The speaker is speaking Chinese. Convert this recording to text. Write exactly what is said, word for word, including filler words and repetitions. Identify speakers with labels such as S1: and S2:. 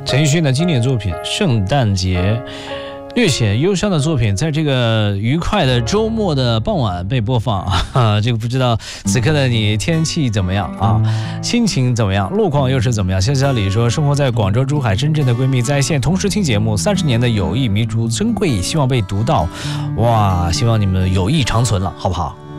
S1: 陈奕迅的经典作品《圣诞节》，略显忧伤的作品，在这个愉快的周末的傍晚被播放啊，这个不知道此刻的你天气怎么样啊？心情怎么样？路况又是怎么样？潇潇里说，生活在广州、珠海、深圳的闺蜜在线同时听节目，三十年的友谊弥足珍贵，希望被读到。哇，希望你们友谊长存了，好不好？